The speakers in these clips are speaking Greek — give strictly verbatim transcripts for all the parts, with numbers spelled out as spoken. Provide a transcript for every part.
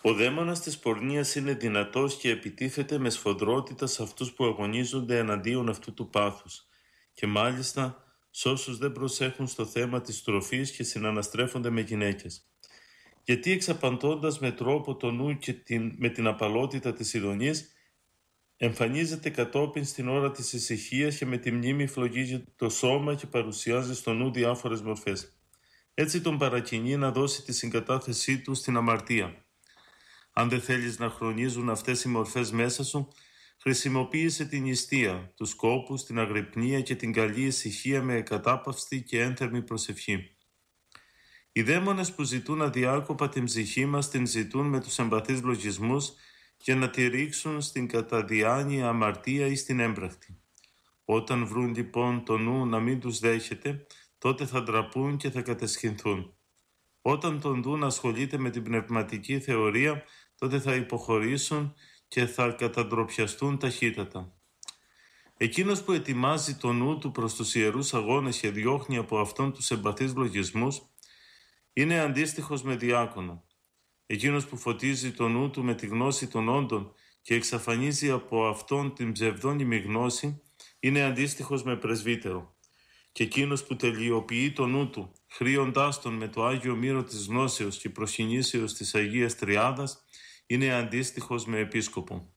Ο δαίμονας της πορνείας είναι δυνατός και επιτίθεται με σφοδρότητα σε αυτούς που αγωνίζονται εναντίον αυτού του πάθους και μάλιστα σε όσους δεν προσέχουν στο θέμα της τροφής και συναναστρέφονται με γυναίκες. Γιατί εξαπαντώντας με τρόπο το νου και την, με την απαλότητα της ειδονής, εμφανίζεται κατόπιν στην ώρα της ησυχίας και με τη μνήμη φλογίζει το σώμα και παρουσιάζει στο νου διάφορες μορφές. Έτσι τον παρακινεί να δώσει τη συγκατάθεσή του στην αμαρτία. Αν δεν θέλεις να χρονίζουν αυτές οι μορφές μέσα σου, χρησιμοποίησε την νηστεία, τους σκόπους, την αγρυπνία και την καλή ησυχία με εκατάπαυστη και ένθερμη προσευχή. Οι δαίμονες που ζητούν αδιάκοπα την ψυχή μας την ζητούν με τους εμπαθείς λογισμούς για να τη ρίξουν στην καταδιάνοια αμαρτία ή στην έμπρακτη. Όταν βρουν λοιπόν το νου να μην τους δέχεται, τότε θα ντραπούν και θα κατεσχυνθούν. Όταν τον δουν να ασχολείται με την πνευματική θεωρία, τότε θα υποχωρήσουν και θα καταντροπιαστούν ταχύτατα. Εκείνος που ετοιμάζει το νου του προς τους ιερούς αγώνες και διώχνει από αυτόν τους εμπαθείς λογισμούς, είναι αντίστοιχος με διάκονο. Εκείνος που φωτίζει το νου του με τη γνώση των όντων και εξαφανίζει από αυτόν την ψευδόνιμη γνώση, είναι αντίστοιχος με πρεσβύτερο. Και εκείνος που τελειοποιεί το νου του, χρήοντάς τον με το Άγιο Μύρο της Γνώσεως και προσκυνήσεως της Αγίας Τριάδας, είναι αντίστοιχος με επίσκοπο.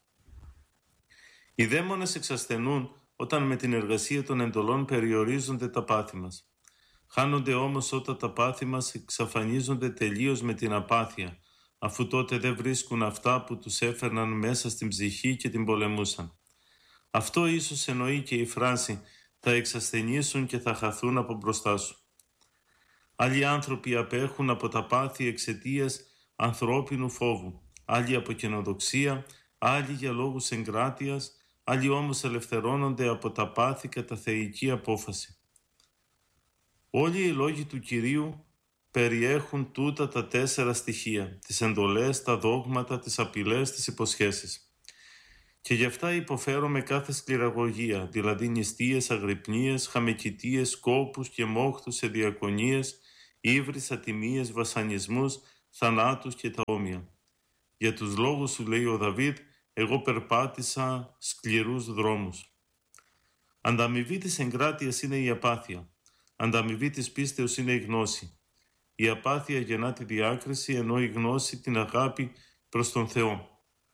Οι δαίμονες εξασθενούν όταν με την εργασία των εντολών περιορίζονται τα πάθη μας. Χάνονται όμως όταν τα πάθη μας εξαφανίζονται τελείως με την απάθεια, αφού τότε δεν βρίσκουν αυτά που τους έφερναν μέσα στην ψυχή και την πολεμούσαν. Αυτό ίσως εννοεί και η φράση «θα εξασθενήσουν και θα χαθούν από μπροστά σου». Άλλοι άνθρωποι απέχουν από τα πάθη εξαιτίας ανθρώπινου φόβου, άλλοι από καινοδοξία, άλλοι για λόγους εγκράτειας, άλλοι όμως ελευθερώνονται από τα πάθη κατά θεϊκή απόφαση. Όλοι οι λόγοι του Κυρίου περιέχουν τούτα τα τέσσερα στοιχεία, τις εντολές, τα δόγματα, τις απειλές, τις υποσχέσεις. Και γι' αυτά υποφέρω με κάθε σκληραγωγία, δηλαδή νηστείες, αγρυπνίες, χαμεκητίες, σκόπους και μόχθους σε διακονίες, ύβρις, ατιμίες, βασανισμούς, θανάτους και τα όμοια. Για τους λόγους σου, λέει ο Δαβίδ, εγώ περπάτησα σκληρούς δρόμους. Ανταμοιβή της εγκράτειας είναι η απάθεια. Ανταμοιβή της πίστεως είναι η γνώση. Η απάθεια γεννά τη διάκριση, ενώ η γνώση την αγάπη προς τον Θεό.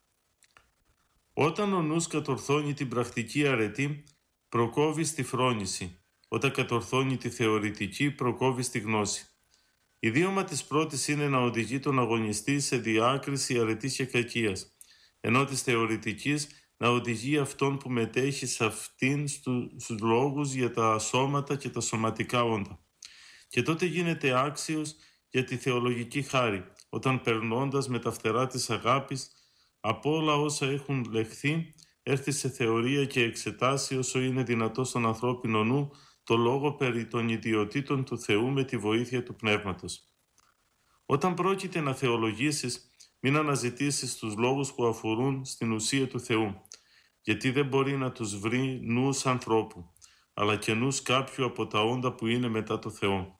Όταν ο νους κατορθώνει την πρακτική αρετή, προκόβει στη φρόνηση. Όταν κατορθώνει τη θεωρητική, προκόβει στη γνώση. Ιδίωμα της πρώτης είναι να οδηγεί τον αγωνιστή σε διάκριση αρετής και κακίας, ενώ της θεωρητικής να οδηγεί αυτόν που μετέχει σε αυτήν στους λόγους για τα σώματα και τα σωματικά όντα. Και τότε γίνεται άξιος για τη θεολογική χάρη, όταν περνώντας με τα φτερά της αγάπης από όλα όσα έχουν λεχθεί, έρθει σε θεωρία και εξετάσει όσο είναι δυνατό στον ανθρώπινο νου το λόγο περί των ιδιωτήτων του Θεού με τη βοήθεια του Πνεύματος. Όταν πρόκειται να θεολογήσεις, μην αναζητήσεις τους λόγους που αφορούν στην ουσία του Θεού, γιατί δεν μπορεί να τους βρει νους ανθρώπου, αλλά και νους κάποιου από τα όντα που είναι μετά το Θεό.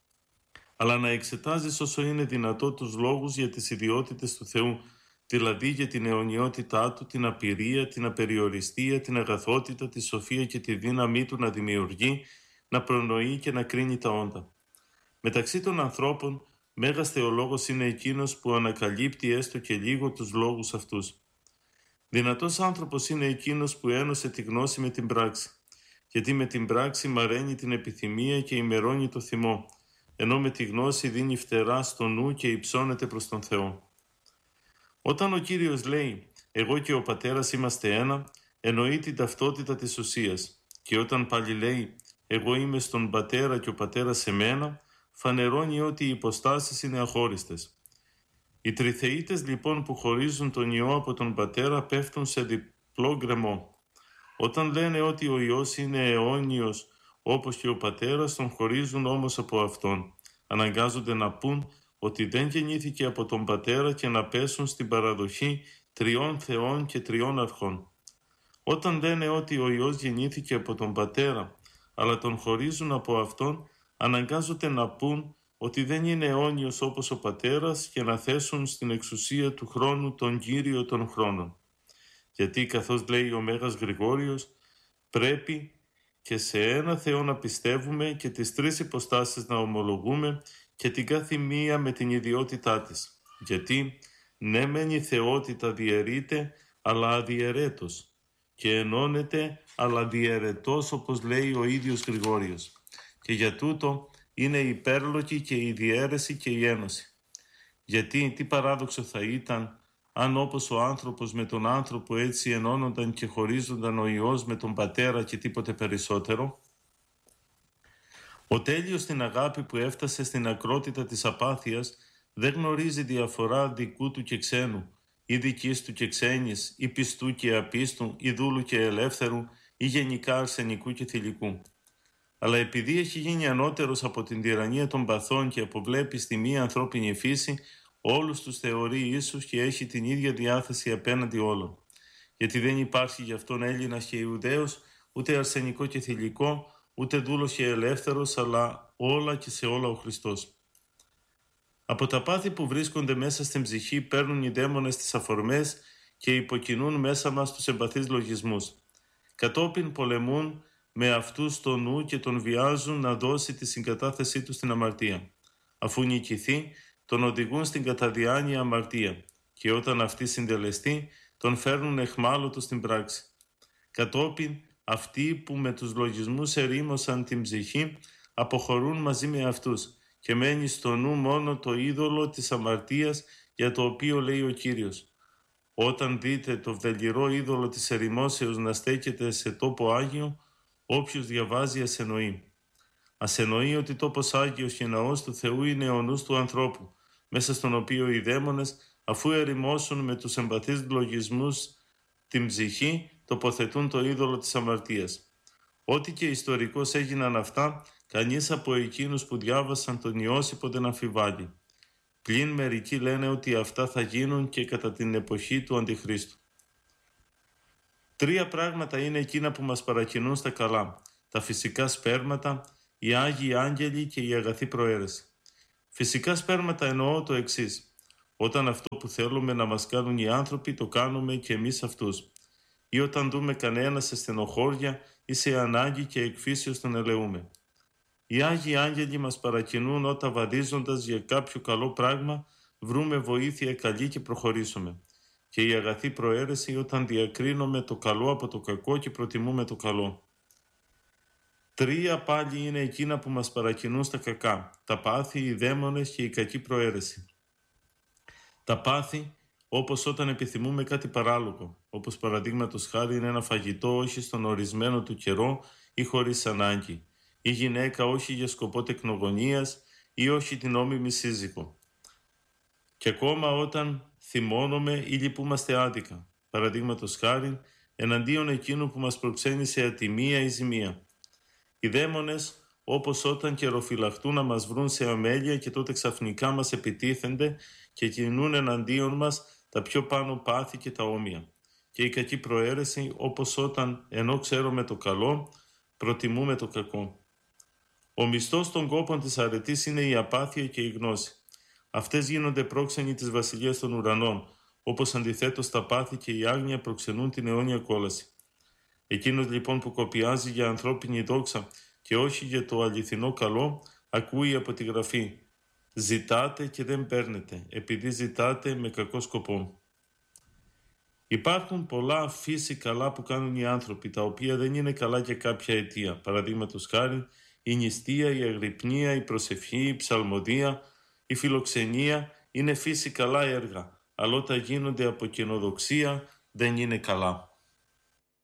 Αλλά να εξετάζεις όσο είναι δυνατό τους λόγους για τις ιδιότητες του Θεού, δηλαδή για την αιωνιότητά του, την απειρία, την απεριοριστία, την αγαθότητα, τη σοφία και τη δύναμή του να δημιουργεί, να προνοεί και να κρίνει τα όντα. Μεταξύ των ανθρώπων, μέγας θεολόγος είναι εκείνος που ανακαλύπτει έστω και λίγο τους λόγους αυτούς. Δυνατός άνθρωπος είναι εκείνος που ένωσε τη γνώση με την πράξη, γιατί με την πράξη μαραίνει την επιθυμία και ημερώνει το θυμό, ενώ με τη γνώση δίνει φτερά στο νου και υψώνεται προς τον Θεό. Όταν ο Κύριος λέει «Εγώ και ο Πατέρας είμαστε ένα», εννοεί την ταυτότητα της ουσίας, και όταν πάλι λέει «Εγώ είμαι στον Πατέρα και ο Πατέρας σε μένα», φανερώνει ότι οι υποστάσεις είναι αχώριστες. Οι τριθεΐτες λοιπόν που χωρίζουν τον Υιό από τον Πατέρα πέφτουν σε διπλό γκρεμό. Όταν λένε ότι ο Υιός είναι αιώνιος όπως και ο Πατέρας, τον χωρίζουν όμως από Αυτόν. Αναγκάζονται να πούν ότι δεν γεννήθηκε από τον Πατέρα και να πέσουν στην παραδοχή τριών Θεών και τριών αρχών. Όταν λένε ότι ο Υιός γεννήθηκε από τον Πατέρα, αλλά τον χωρίζουν από Αυτόν, αναγκάζονται να πούν ότι δεν είναι αιώνιος όπως ο Πατέρας και να θέσουν στην εξουσία του χρόνου τον Κύριο των χρόνων. Γιατί καθώς λέει ο Μέγας Γρηγόριος, πρέπει και σε ένα Θεό να πιστεύουμε και τις τρεις υποστάσεις να ομολογούμε και την κάθε μία με την ιδιότητά της. Γιατί ναι μεν η θεότητα διαιρείται, αλλά αδιαιρέτως, και ενώνεται, αλλά διαιρετός, όπως λέει ο ίδιος Γρηγόριος. Και για τούτο είναι υπέρλογη και η διαίρεση και η ένωση. Γιατί τι παράδοξο θα ήταν αν όπως ο άνθρωπος με τον άνθρωπο έτσι ενώνονταν και χωρίζονταν ο Υιός με τον Πατέρα και τίποτε περισσότερο. Ο τέλειος στην αγάπη που έφτασε στην ακρότητα της απάθειας δεν γνωρίζει διαφορά δικού του και ξένου, ή δικής του και ξένης, ή πιστού και απίστου, ή δούλου και ελεύθερου, ή γενικά αρσενικού και θηλυκού. Αλλά επειδή έχει γίνει ανώτερος από την τυραννία των παθών και αποβλέπει στη μία ανθρώπινη φύση, όλους τους θεωρεί ίσους και έχει την ίδια διάθεση απέναντι όλων. Γιατί δεν υπάρχει γι' αυτόν Έλληνας και Ιουδαίος, ούτε αρσενικό και θηλυκό, ούτε δούλος και ελεύθερος, αλλά όλα και σε όλα ο Χριστός. Από τα πάθη που βρίσκονται μέσα στην ψυχή παίρνουν οι δαίμονες τις αφορμές και υποκινούν μέσα μας τους εμπαθείς λογισμούς. Κατόπιν πολεμούν με αυτούς το νου και τον βιάζουν να δώσει τη συγκατάθεσή του στην αμαρτία. Αφού νικηθεί, τον οδηγούν στην καταδιάνοια αμαρτία και όταν αυτή συντελεστεί, τον φέρνουν εχμάλωτο στην πράξη. Κατόπιν, αυτοί που με τους λογισμούς ερήμωσαν την ψυχή, αποχωρούν μαζί με αυτούς και μένει στο νου μόνο το είδωλο της αμαρτίας για το οποίο λέει ο Κύριος. Όταν δείτε το βδελιρό είδωλο της ερημώσεως να στέκεται σε τόπο Άγιο, όποιος διαβάζει ας εννοεί. Ας εννοεί ότι τόπος Άγιος και ναός του Θεού είναι ο νους του ανθρώπου, μέσα στον οποίο οι δαίμονες, αφού ερημώσουν με τους εμπαθείς λογισμούς την ψυχή, τοποθετούν το είδωλο της αμαρτίας. Ό,τι και ιστορικώς έγιναν αυτά, κανείς από εκείνους που διάβασαν τον Ιώσυπο δεν αμφιβάλλει. Πλην μερικοί λένε ότι αυτά θα γίνουν και κατά την εποχή του Αντιχρίστου. Τρία πράγματα είναι εκείνα που μας παρακινούν στα καλά: τα φυσικά σπέρματα, οι Άγιοι Άγγελοι και η αγαθή προαίρεση. Φυσικά σπέρματα εννοώ το εξής: όταν αυτό που θέλουμε να μας κάνουν οι άνθρωποι το κάνουμε και εμείς αυτούς, ή όταν δούμε κανένα σε στενοχώρια ή σε ανάγκη και εκφύσεως τον ελεούμε. Οι Άγιοι Άγγελοι μας παρακινούν όταν βαδίζοντας για κάποιο καλό πράγμα βρούμε βοήθεια καλή και προχωρήσουμε. Και η αγαθή προαίρεση όταν διακρίνουμε το καλό από το κακό και προτιμούμε το καλό. Τρία πάλι είναι εκείνα που μας παρακινούν στα κακά: τα πάθη, οι δαίμονες και η κακή προαίρεση. Τα πάθη, όπως όταν επιθυμούμε κάτι παράλογο, όπως παραδείγματος χάρη είναι ένα φαγητό όχι στον ορισμένο του καιρό ή χωρίς ανάγκη, η γυναίκα όχι για σκοπό τεκνογωνίας ή όχι την νόμιμη σύζυγο. Και ακόμα όταν θυμώνουμε ή λυπούμαστε άδικα, παραδείγματος χάρη εναντίον εκείνου που μας προξένει σε ατιμία ή ζημία. Οι δαίμονες, όπως όταν καιροφυλαχτούν να μας βρουν σε αμέλεια και τότε ξαφνικά μας επιτίθενται και κινούν εναντίον μας τα πιο πάνω πάθη και τα όμοια. Και η κακή προαίρεση, όπως όταν ενώ ξέρουμε το καλό, προτιμούμε το κακό. Ο μισθός των κόπων της αρετής είναι η απάθεια και η γνώση. Αυτές γίνονται πρόξενοι της βασιλείας των ουρανών, όπως αντιθέτως τα πάθη και η άγνοια προξενούν την αιώνια κόλαση. Εκείνος λοιπόν που κοπιάζει για ανθρώπινη δόξα και όχι για το αληθινό καλό, ακούει από τη Γραφή: «Ζητάτε και δεν παίρνετε, επειδή ζητάτε με κακό σκοπό». Υπάρχουν πολλά φύση καλά που κάνουν οι άνθρωποι, τα οποία δεν είναι καλά για κάποια αιτία. Παραδείγματος χάρη, η νηστεία, η αγρυπνία, η προσευχή, η ψαλμοδία, η φιλοξενία είναι φύση καλά έργα, αλλά όταν γίνονται από καινοδοξία δεν είναι καλά.